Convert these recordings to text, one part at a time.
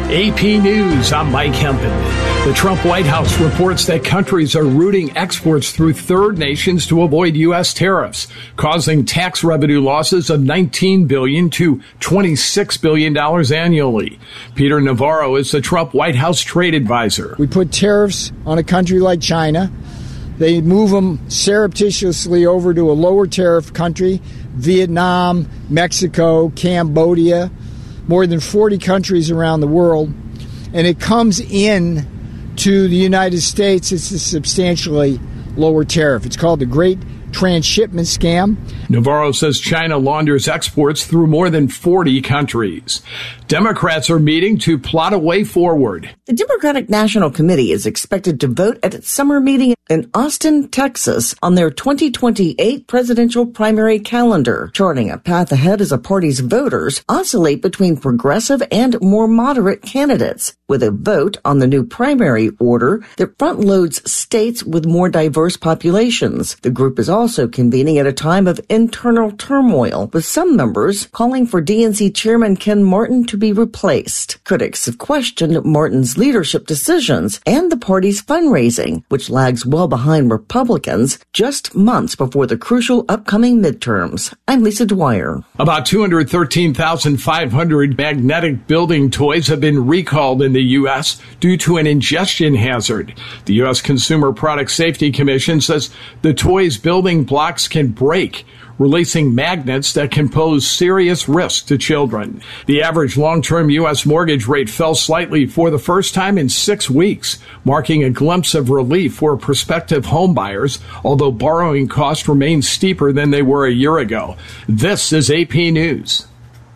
AP News, I'm Mike Hempen. The Trump White House reports that countries are routing exports through third nations to avoid U.S. tariffs, causing tax revenue losses of $19 billion to $26 billion annually. Peter Navarro is the Trump White House trade advisor. We put tariffs on a country like China. They move them surreptitiously over to a lower tariff country, Vietnam, Mexico, Cambodia, more than 40 countries around the world, and it comes in to the United States. It's a substantially lower tariff. It's called the Great Transshipment Scam. Navarro says China launders exports through more than 40 countries. Democrats are meeting to plot a way forward. The Democratic National Committee is expected to vote at its summer meeting in Austin, Texas, on their 2028 presidential primary calendar, charting a path ahead as the party's voters oscillate between progressive and more moderate candidates, with a vote on the new primary order that front-loads states with more diverse populations. The group is also convening at a time of internal turmoil, with some members calling for DNC Chairman Ken Martin to be replaced. Critics have questioned Martin's leadership decisions and the party's fundraising, which lags well behind Republicans just months before the crucial upcoming midterms. I'm Lisa Dwyer. About 213,500 magnetic building toys have been recalled in the U.S. due to an ingestion hazard. The U.S. Consumer Product Safety Commission says the toys' building blocks can break, releasing magnets that can pose serious risk to children. The average long-term U.S. mortgage rate fell slightly for the first time in 6 weeks, marking a glimpse of relief for prospective homebuyers, although borrowing costs remain steeper than they were a year ago. This is AP News.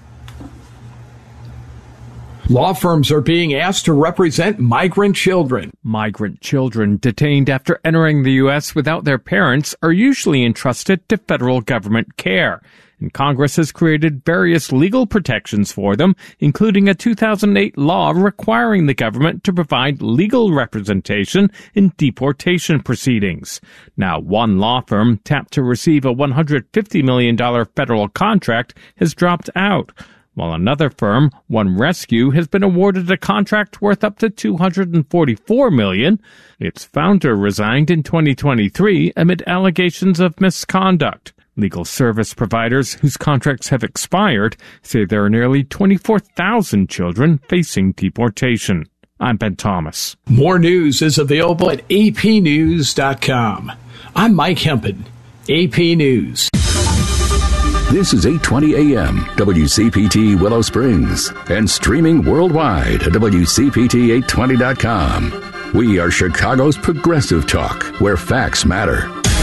Law firms are being asked to represent migrant children. Migrant children detained after entering the U.S. without their parents are usually entrusted to federal government care, and Congress has created various legal protections for them, including a 2008 law requiring the government to provide legal representation in deportation proceedings. Now, one law firm tapped to receive a $150 million federal contract has dropped out, while another firm, One Rescue, has been awarded a contract worth up to $244 million. Its founder resigned in 2023 amid allegations of misconduct. Legal service providers whose contracts have expired say there are nearly 24,000 children facing deportation. I'm Ben Thomas. More news is available at apnews.com. I'm Mike Hempen, AP News. This is 820 AM, WCPT Willow Springs, and streaming worldwide at WCPT820.com. We are Chicago's progressive talk, where facts matter.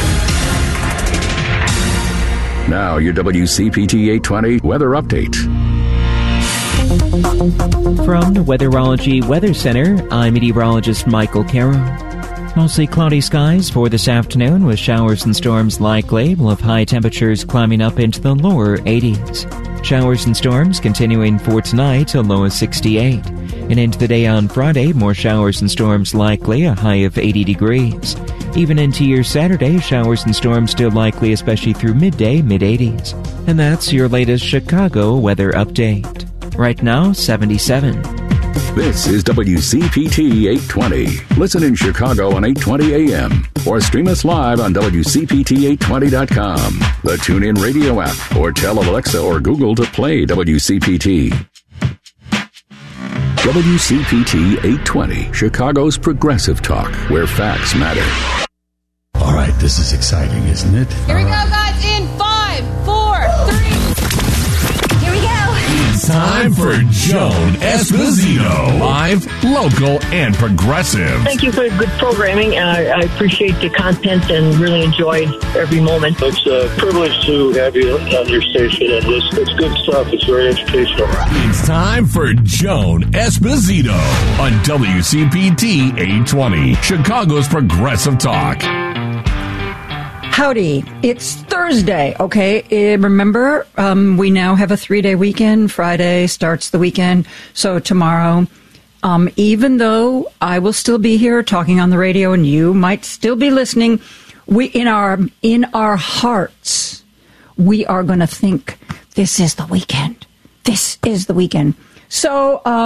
Now, your WCPT 820 weather update. From the Weatherology Weather Center, I'm meteorologist Michael Carroll. Mostly cloudy skies for this afternoon with showers and storms likely. We'll have high temperatures climbing up into the lower 80s. Showers and storms continuing for tonight, a low of 68. And into the day on Friday, more showers and storms likely, a high of 80 degrees. Even into your Saturday, showers and storms still likely, especially through midday, mid-80s. And that's your latest Chicago weather update. Right now, 77. This is WCPT 820. Listen in Chicago on 820 AM or stream us live on WCPT820.com, the TuneIn Radio app, or tell Alexa or Google to play WCPT. WCPT 820, Chicago's progressive talk, where facts matter. All right, this is exciting, isn't it? Here we go, guys, in 5, 4, 3. Here we go. It's time for Joan Esposito. Live, local, and progressive. Thank you for good programming. I appreciate the content and really enjoyed every moment. It's a privilege to have you on your station, and it's good stuff. It's very educational. It's time for Joan Esposito on WCPT 820, Chicago's progressive talk. Howdy. It's Thursday, okay? Remember, we now have a 3-day weekend. Friday starts the weekend. So tomorrow, even though I will still be here talking on the radio and you might still be listening, we in our hearts, we are going to think this is the weekend. This is the weekend. So,